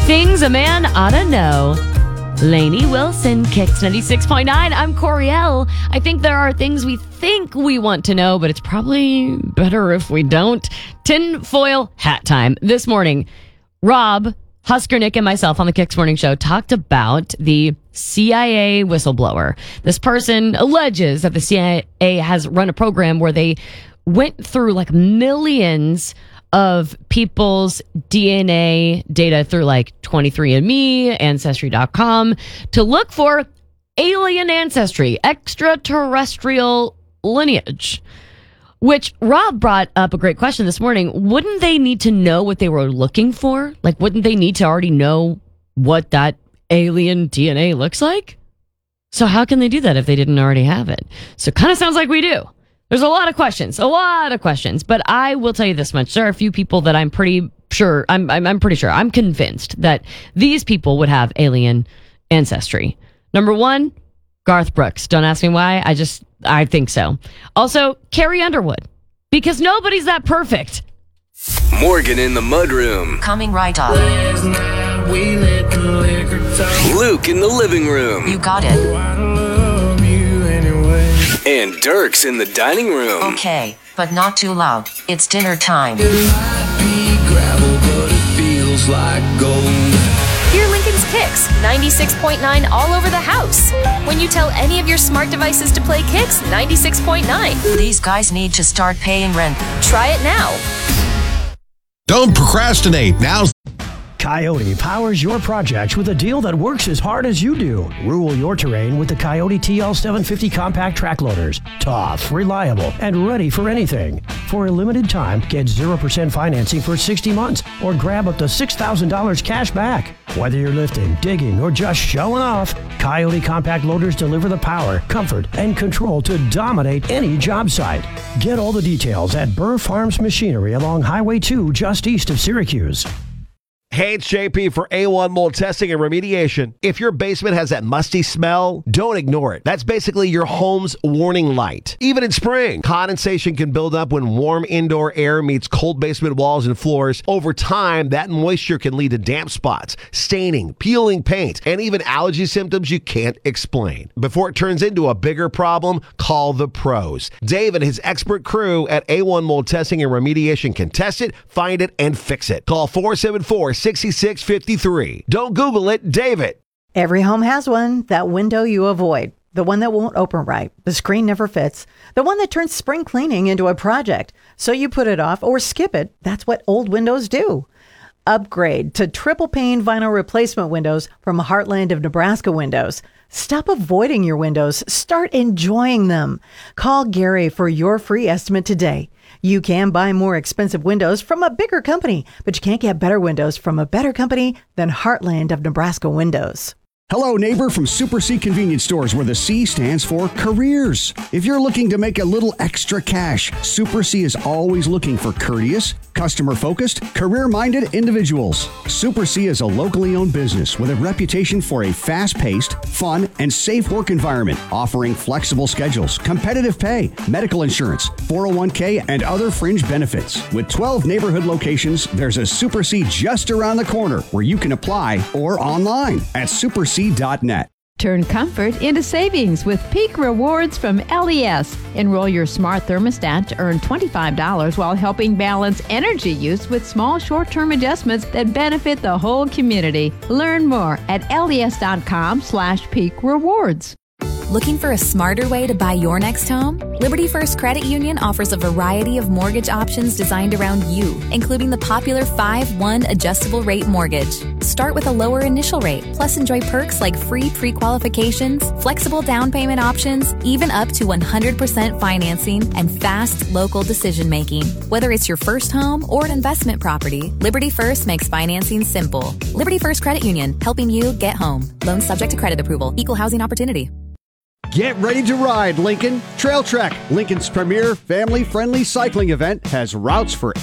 Things a man ought to know. Lainey Wilson, Kicks 96.9. I'm Coriel. I think there are things we think we want to know, but it's probably better if we don't. Tinfoil hat time. This morning, Rob, Husker Nick, and myself on the Kicks Morning Show talked about the CIA whistleblower. This person alleges that the CIA has run a program where they went through like millions of people's DNA data through like 23andMe, Ancestry.com to look for alien ancestry, extraterrestrial lineage. Which Rob brought up a great question this morning. Wouldn't they need to know what they were looking for? Like, wouldn't they need to already know what that alien DNA looks like? So how can they do that if they didn't already have it? So it kind of sounds like we do. There's a lot of questions, but I will tell you this much. There are a few people that I'm pretty sure, I'm convinced that these people would have alien ancestry. Number one, Garth Brooks. Don't ask me why. I think so. Also, Carrie Underwood, because nobody's that perfect. Morgan in the Mudroom. Coming right up. Last night we let the liquor talk. Luke in the living room. You got it. And Dirk's in the dining room. Okay, but not too loud. It's dinner time. It might be gravel, but it feels like gold. Hear Lincoln's Kicks 96.9 all over the house. When you tell any of your smart devices to play Kicks 96.9. These guys need to start paying rent. Try it now. Don't procrastinate. Now's Coyote powers your projects with a deal that works as hard as you do. Rule your terrain with the Coyote TL750 compact track loaders. Tough, reliable, and ready for anything. For a limited time, get 0% financing for 60 months or grab up to $6,000 cash back. Whether you're lifting, digging, or just showing off, Coyote compact loaders deliver the power, comfort, and control to dominate any job site. Get all the details at Burr Farms Machinery along Highway 2 just east of Syracuse. Hey, it's JP for A1 Mold Testing and Remediation. If your basement has that musty smell, don't ignore it. That's basically your home's warning light. Even in spring, condensation can build up when warm indoor air meets cold basement walls and floors. Over time, that moisture can lead to damp spots, staining, peeling paint, and even allergy symptoms you can't explain. Before it turns into a bigger problem, call the pros. Dave and his expert crew at A1 Mold Testing and Remediation can test it, find it, and fix it. Call 474-6653. Don't Google it, David. Every home has one, that window you avoid. The one that won't open right. The screen never fits. The one that turns spring cleaning into a project. So you put it off or skip it. That's what old windows do. Upgrade to triple pane vinyl replacement windows from Heartland of Nebraska Windows. Stop avoiding your windows. Start enjoying them. Call Gary for your free estimate today. You can buy more expensive windows from a bigger company, but you can't get better windows from a better company than Heartland of Nebraska Windows. Hello, neighbor from Super C Convenience Stores, where the C stands for careers. If you're looking to make a little extra cash, Super C is always looking for courteous, customer-focused, career-minded individuals. Super C is a locally owned business with a reputation for a fast-paced, fun, and safe work environment, offering flexible schedules, competitive pay, medical insurance, 401k, and other fringe benefits. With 12 neighborhood locations, there's a Super C just around the corner where you can apply or online at superc.net. Turn comfort into savings with Peak Rewards from LES. Enroll your smart thermostat to earn $25 while helping balance energy use with small short-term adjustments that benefit the whole community. Learn more at les.com/peak rewards. Looking for a smarter way to buy your next home? Liberty First Credit Union offers a variety of mortgage options designed around you, including the popular 5-1 adjustable rate mortgage. Start with a lower initial rate, plus enjoy perks like free pre-qualifications, flexible down payment options, even up to 100% financing, and fast local decision-making. Whether it's your first home or an investment property, Liberty First makes financing simple. Liberty First Credit Union, helping you get home. Loans subject to credit approval. Equal housing opportunity. Get ready to ride, Lincoln. Trail Trek, Lincoln's premier family-friendly cycling event, has routes for